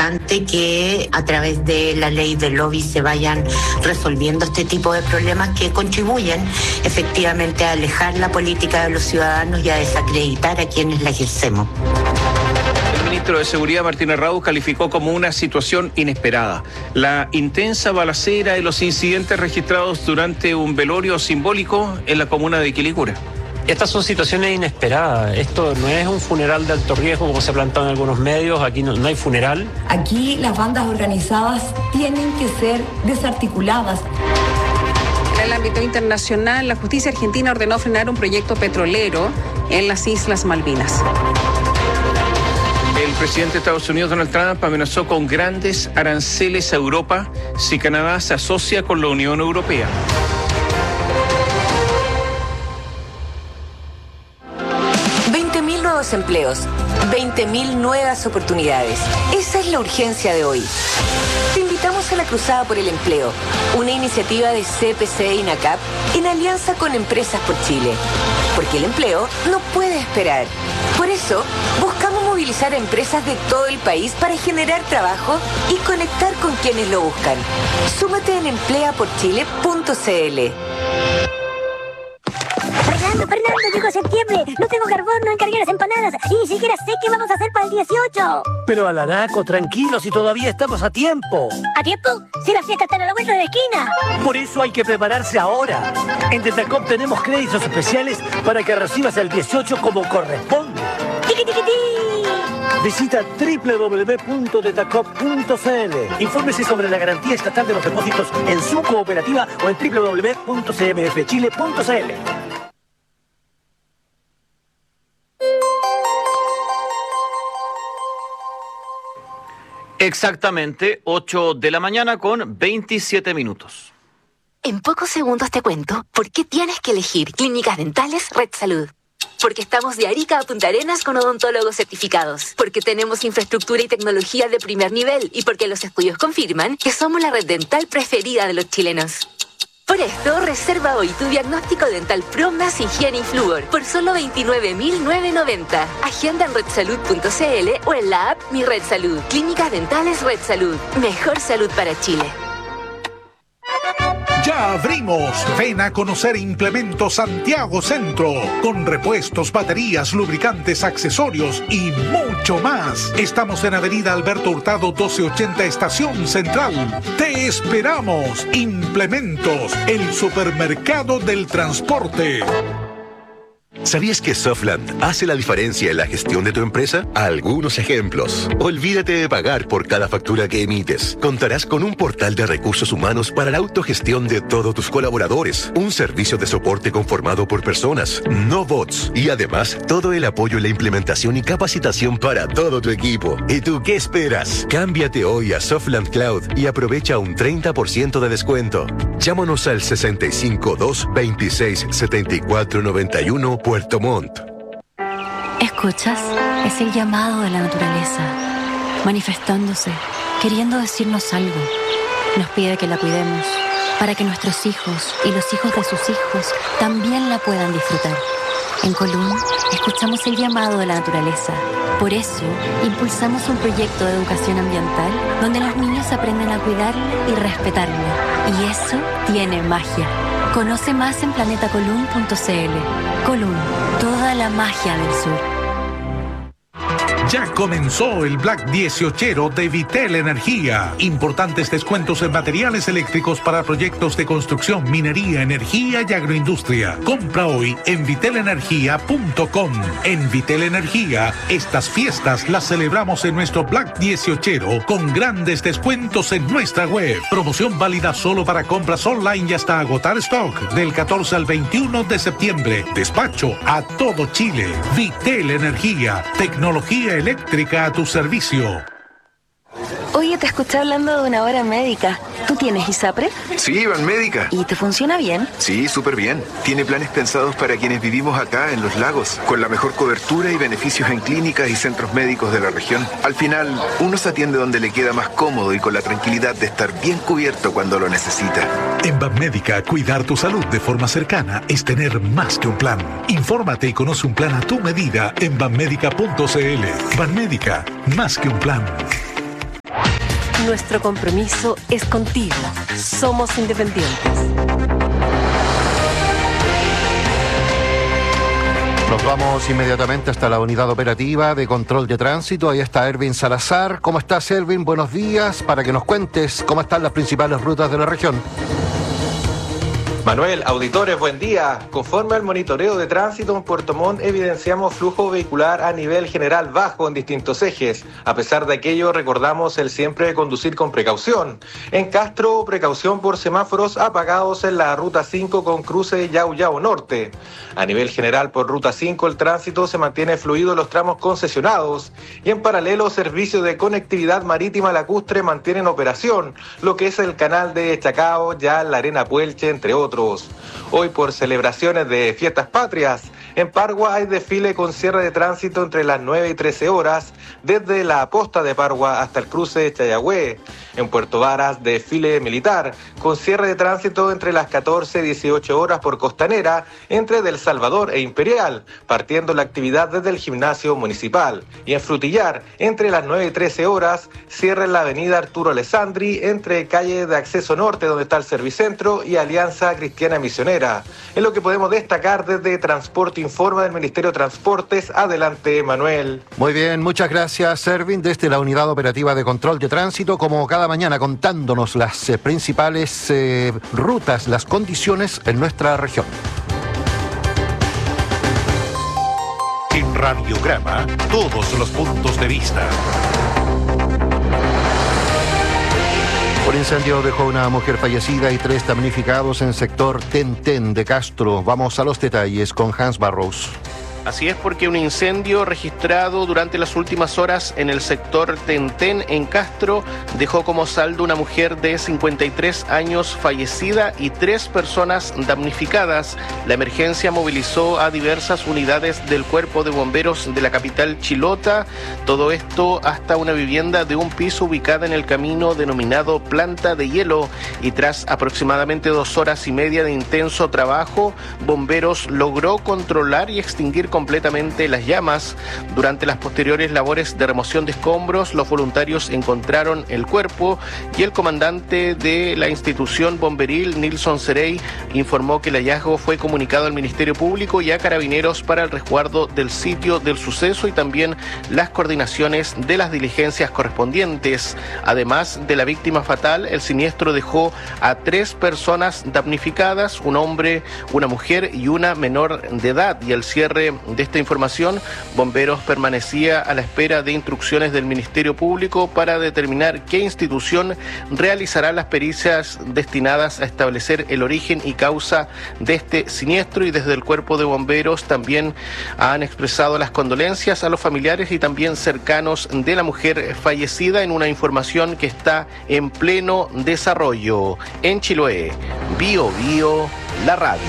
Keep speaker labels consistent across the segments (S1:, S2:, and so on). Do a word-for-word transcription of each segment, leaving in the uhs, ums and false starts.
S1: importante que a través de la ley de lobby se vayan resolviendo este tipo de problemas que contribuyen efectivamente a alejar la política de los ciudadanos y a desacreditar a quienes la ejercemos.
S2: El ministro de Seguridad, Martín Errázuriz, calificó como una situación inesperada la intensa balacera y los incidentes registrados durante un velorio simbólico en la comuna de Quilicura.
S3: Estas son situaciones inesperadas. Esto no es un funeral de alto riesgo como se ha planteado en algunos medios. Aquí no, no hay funeral.
S4: Aquí las bandas organizadas tienen que ser desarticuladas.
S5: En el ámbito internacional, la justicia argentina ordenó frenar un proyecto petrolero en las Islas Malvinas.
S2: El presidente de Estados Unidos, Donald Trump, amenazó con grandes aranceles a Europa si Canadá se asocia con la Unión Europea.
S6: veinte mil nuevos empleos, veinte mil nuevas oportunidades. Esa es la urgencia de hoy. Te invitamos a la Cruzada por el Empleo, una iniciativa de C P C e INACAP en alianza con Empresas por Chile. Porque el empleo no puede esperar. Por eso, buscamos movilizar a empresas de todo el país para generar trabajo y conectar con quienes lo buscan. Súmate en emplea por chile punto c l.
S7: Fernando, Fernando, llegó septiembre. No tengo carbón, no encargué las empanadas. Y ni siquiera sé qué vamos a hacer para el dieciocho.
S8: Pero Alaraco, tranquilo, si todavía estamos a tiempo.
S7: ¿A tiempo? Si las fiestas están a la vuelta de la esquina.
S8: Por eso hay que prepararse ahora. En Detacop tenemos créditos especiales para que recibas el dieciocho como corresponde.
S7: ¡Tiqui, tiqui, ti!
S8: Visita doble u doble u doble u punto detacop punto c l. Infórmese sobre la garantía estatal de los depósitos en su cooperativa o en doble u doble u doble u punto c m f chile punto c l.
S9: Exactamente, ocho de la mañana con veintisiete minutos.
S10: En pocos segundos te cuento por qué tienes que elegir Clínicas Dentales Red Salud. Porque estamos de Arica a Punta Arenas con odontólogos certificados. Porque tenemos infraestructura y tecnología de primer nivel. Y porque los estudios confirman que somos la red dental preferida de los chilenos. Por esto, reserva hoy tu diagnóstico dental Pro más higiene y flúor por solo veintinueve mil novecientos noventa. Agenda en red salud punto c l o en la app Mi Red Salud. Clínicas Dentales Red Salud. Mejor salud para Chile.
S11: Ya abrimos. Ven a conocer Implementos Santiago Centro, con repuestos, baterías, lubricantes, accesorios y mucho más. Estamos en Avenida Alberto Hurtado doce ochenta, Estación Central. Te esperamos. Implementos, el supermercado del transporte.
S12: ¿Sabías que Softland hace la diferencia en la gestión de tu empresa? Algunos ejemplos. Olvídate de pagar por cada factura que emites. Contarás con un portal de recursos humanos para la autogestión de todos tus colaboradores. Un servicio de soporte conformado por personas, no bots. Y además, todo el apoyo en la implementación y capacitación para todo tu equipo. ¿Y tú qué esperas? Cámbiate hoy a Softland Cloud y aprovecha un treinta por ciento de descuento. Llámanos al sesenta y cinco, dos, veintiséis, setenta y cuatro, noventa y uno Puerto Montt.
S13: ¿Escuchas? Es el llamado de la naturaleza, manifestándose, queriendo decirnos algo. Nos pide que la cuidemos, para que nuestros hijos y los hijos de sus hijos también la puedan disfrutar. En Colún, escuchamos el llamado de la naturaleza. Por eso, impulsamos un proyecto de educación ambiental donde los niños aprenden a cuidarla y respetarla. Y eso tiene magia. Conoce más en planeta colún punto c l. Colún, toda la magia del sur.
S11: Ya comenzó el Black dieciochero de Vitel Energía. Importantes descuentos en materiales eléctricos para proyectos de construcción, minería, energía y agroindustria. Compra hoy en vitel energía punto com. En Vitel Energía, estas fiestas las celebramos en nuestro Black dieciochero con grandes descuentos en nuestra web. Promoción válida solo para compras online y hasta agotar stock del catorce al veintiuno de septiembre. Despacho a todo Chile. Vitel Energía, tecnología eléctrica a tu servicio.
S14: Oye, te escuché hablando de una hora médica. ¿Tú tienes ISAPRE?
S15: Sí, Banmédica.
S14: ¿Y te funciona bien?
S15: Sí, súper bien. Tiene planes pensados para quienes vivimos acá en Los Lagos, con la mejor cobertura y beneficios en clínicas y centros médicos de la región. Al final, uno se atiende donde le queda más cómodo y con la tranquilidad de estar bien cubierto cuando lo necesita.
S11: En Banmédica, cuidar tu salud de forma cercana es tener más que un plan. Infórmate y conoce un plan a tu medida en banmédica punto c l. Banmédica, más que un plan.
S14: Nuestro compromiso es contigo. Somos independientes.
S16: Nos vamos inmediatamente hasta la unidad operativa de control de tránsito. Ahí está Erwin Salazar. ¿Cómo estás, Erwin? Buenos días. Para que nos cuentes cómo están las principales rutas de la región.
S17: Manuel, auditores, buen día. Conforme al monitoreo de tránsito en Puerto Montt, evidenciamos flujo vehicular a nivel general bajo en distintos ejes. A pesar de aquello, recordamos el siempre conducir con precaución. En Castro, precaución por semáforos apagados en la Ruta cinco con cruce Yau Yau Norte. A nivel general por Ruta cinco, el tránsito se mantiene fluido en los tramos concesionados. Y en paralelo, servicios de conectividad marítima lacustre mantienen operación, lo que es el canal de Chacao, ya la Arena Puelche, entre otros. Hoy, por celebraciones de fiestas patrias, en Pargua hay desfile con cierre de tránsito entre las nueve y trece horas, desde la posta de Pargua hasta el cruce de Chayagüe. En Puerto Varas, desfile militar, con cierre de tránsito entre las catorce y dieciocho horas por Costanera, entre Del Salvador e Imperial, partiendo la actividad desde el gimnasio municipal. Y en Frutillar, entre las nueve y trece horas, cierre en la avenida Arturo Alessandri, entre calle de acceso norte, donde está el Servicentro, y Alianza Cristiana Misionera. Es lo que podemos destacar desde Transporte Informa del Ministerio de Transportes. Adelante, Manuel.
S16: Muy bien, muchas gracias, Erwin, desde la unidad operativa de control de tránsito, como cada mañana contándonos las eh, principales eh, rutas, las condiciones en nuestra región.
S11: En Radiograma, todos los puntos de vista.
S16: Un incendio dejó una mujer fallecida y tres damnificados en sector Tenten de Castro. Vamos a los detalles con Hans Barrows.
S2: Así es, porque un incendio registrado durante las últimas horas en el sector Tenten, en Castro, dejó como saldo una mujer de cincuenta y tres años fallecida y tres personas damnificadas. La emergencia movilizó a diversas unidades del Cuerpo de Bomberos de la capital chilota. Todo esto hasta una vivienda de un piso ubicada en el camino denominado Planta de Hielo. Y tras aproximadamente dos horas y media de intenso trabajo, Bomberos logró controlar y extinguir completamente las llamas. Durante las posteriores labores de remoción de escombros, los voluntarios encontraron el cuerpo y el comandante de la institución bomberil, Nilson Cerey, informó que el hallazgo fue comunicado al Ministerio Público y a Carabineros para el resguardo del sitio del suceso y también las coordinaciones de las diligencias correspondientes. Además de la víctima fatal, el siniestro dejó a tres personas damnificadas, un hombre, una mujer y una menor de edad. Y al cierre de esta información, Bomberos permanecía a la espera de instrucciones del Ministerio Público para determinar qué institución realizará las pericias destinadas a establecer el origen y causa de este siniestro. Y desde el Cuerpo de Bomberos también han expresado las condolencias a los familiares y también cercanos de la mujer fallecida, en una información que está en pleno desarrollo. En Chiloé, Bio Bio, la radio.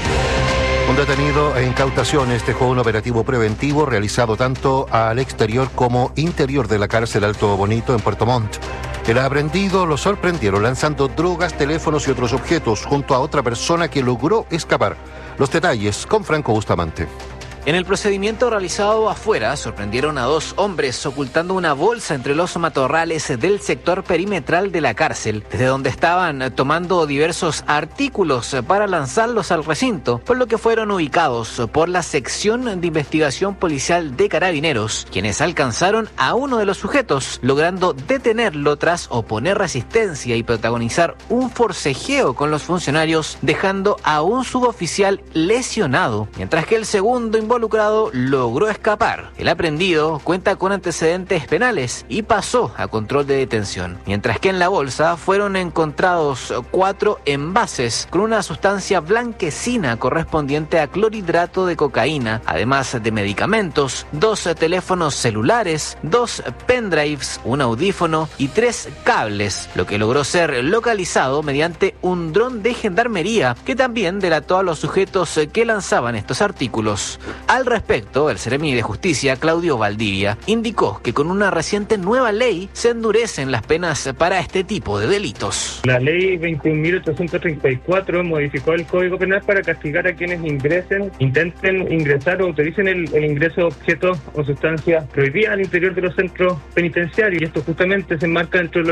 S16: Un detenido e incautaciones dejó un operativo preventivo realizado tanto al exterior como interior de la cárcel Alto Bonito en Puerto Montt. El aprehendido lo sorprendieron lanzando drogas, teléfonos y otros objetos junto a otra persona que logró escapar. Los detalles con Franco Bustamante.
S18: En el procedimiento realizado afuera, sorprendieron a dos hombres ocultando una bolsa entre los matorrales del sector perimetral de la cárcel, desde donde estaban tomando diversos artículos para lanzarlos al recinto, por lo que fueron ubicados por la sección de investigación policial de Carabineros, quienes alcanzaron a uno de los sujetos, logrando detenerlo tras oponer resistencia y protagonizar un forcejeo con los funcionarios, dejando a un suboficial lesionado, mientras que el segundo involucrado logró escapar. El aprehendido cuenta con antecedentes penales y pasó a control de detención, mientras que en la bolsa fueron encontrados cuatro envases con una sustancia blanquecina correspondiente a clorhidrato de cocaína, además de medicamentos, dos teléfonos celulares, dos pendrives, un audífono y tres cables, lo que logró ser localizado mediante un dron de gendarmería que también delató a los sujetos que lanzaban estos artículos. Al respecto, el Seremi de Justicia, Claudio Valdivia, indicó que con una reciente nueva ley se endurecen las penas para este tipo de delitos.
S19: La ley veintiún mil ochocientos treinta y cuatro modificó el Código Penal para castigar a quienes ingresen, intenten ingresar o utilicen el, el ingreso de objetos o sustancias prohibidas al interior de los centros penitenciarios, y esto justamente se enmarca dentro de